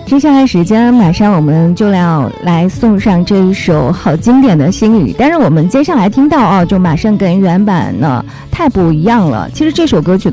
接下来时间马上我们就要来送上这一首好经典的心语，但是我们接下来听到就马上跟原版呢太不一样了。其实这首歌曲的